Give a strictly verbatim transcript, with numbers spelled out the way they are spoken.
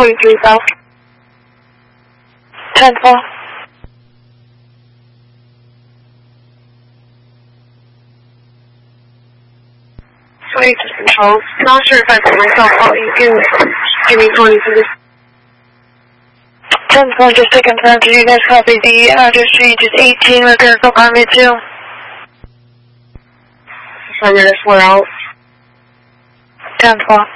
twenty-three South. ten four. Sorry, just control. Not sure if I put myself out. You can give me twenty for this. ten four, just to confirm, did you guys copy the address change? It's eighteen Mechanical Army two. Affirmative, we're out. ten four.